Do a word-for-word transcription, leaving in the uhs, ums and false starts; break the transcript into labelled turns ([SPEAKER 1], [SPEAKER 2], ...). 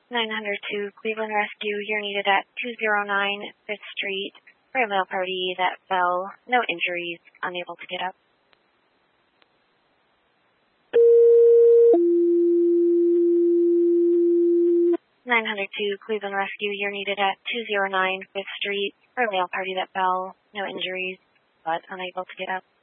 [SPEAKER 1] nine hundred two Cleveland Rescue, you're needed at two oh nine fifth Street for a mail party that fell. No injuries, unable to get up. nine hundred two Cleveland Rescue, you're needed at two oh nine fifth Street for a mail party that fell. No injuries, but unable to get up.